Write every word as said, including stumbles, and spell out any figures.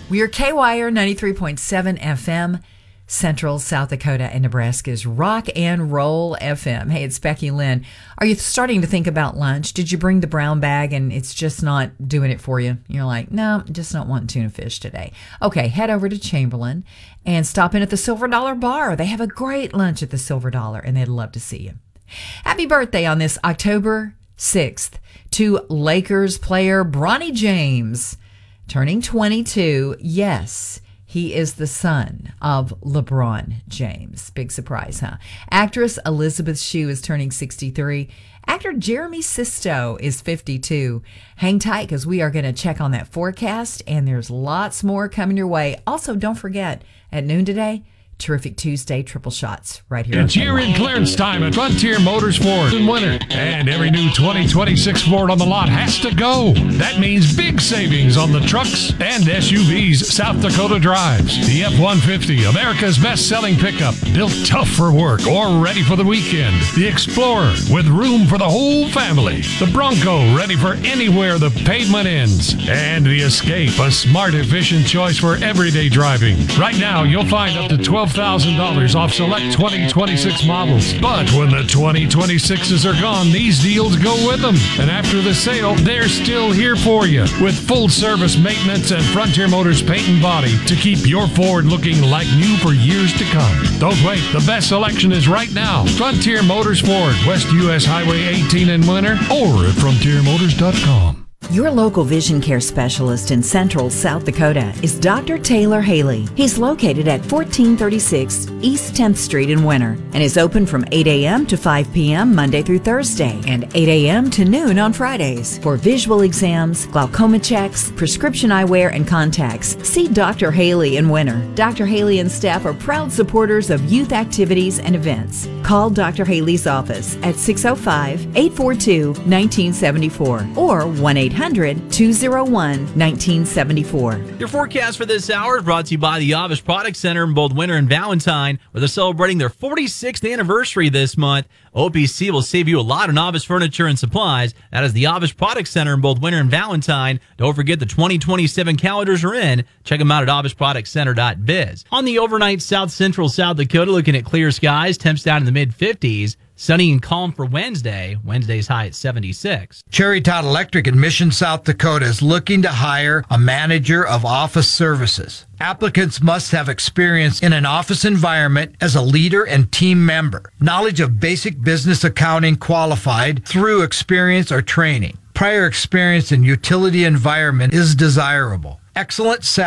We are K Y R ninety-three point seven F M, Central South Dakota and Nebraska's Rock and Roll F M. Hey, it's Becky Lynn. Are you starting to think about lunch? Did you bring the brown bag and it's just not doing it for you? You're like, no, just not wanting tuna fish today. Okay, head over to Chamberlain and stop in at the Silver Dollar Bar. They have a great lunch at the Silver Dollar and they'd love to see you. Happy birthday on this October sixth to Lakers player Bronny James. Turning twenty-two, yes, he is the son of LeBron James. Big surprise, huh? Actress Elizabeth Shue is turning sixty-three. Actor Jeremy Sisto is fifty-two. Hang tight because we are going to check on that forecast, and there's lots more coming your way. Also, don't forget, at noon today, Terrific Tuesday triple shots right here. It's year-end clearance time at Frontier Motors Ford in winter. And every new twenty twenty-six Ford on the lot has to go. That means big savings on the trucks and S U Vs South Dakota drives. The F one fifty, America's best-selling pickup, built tough for work or ready for the weekend. The Explorer, with room for the whole family. The Bronco, ready for anywhere the pavement ends. And the Escape, a smart, efficient choice for everyday driving. Right now, you'll find up to twelve thousand dollars off select twenty twenty-six models. But when the twenty twenty-sixes are gone, these deals go with them. And after the sale, they're still here for you with full service maintenance and Frontier Motors paint and body to keep your Ford looking like new for years to come. Don't wait. The best selection is right now. Frontier Motors Ford, West U S Highway eighteen in winter, or at frontier motors dot com. Your local vision care specialist in Central South Dakota is Doctor Taylor Haley. He's located at fourteen thirty-six East tenth Street in Winter and is open from eight a.m. to five p.m. Monday through Thursday and eight a.m. to noon on Fridays. For visual exams, glaucoma checks, prescription eyewear, and contacts, see Doctor Haley in Winter. Doctor Haley and staff are proud supporters of youth activities and events. Call Doctor Haley's office at six oh five, eight four two, one nine seven four or one eight hundred, two oh one, one nine seven four. Your forecast for this hour is brought to you by the Avish Product Center in both Winter and Valentine, where they're celebrating their forty-sixth anniversary this month. O P C will save you a lot on Avish furniture and supplies. That is the Avish Product Center in both Winter and Valentine. Don't forget the twenty twenty-seven calendars are in. Check them out at avish product center dot biz. On the overnight South Central South Dakota, looking at clear skies, temps down in the mid fifties. Sunny and calm for Wednesday. Wednesday's high at seventy-six. Cherry Tot Electric in Mission, South Dakota is looking to hire a manager of office services. Applicants must have experience in an office environment as a leader and team member. Knowledge of basic business accounting qualified through experience or training. Prior experience in utility environment is desirable. Excellent salary.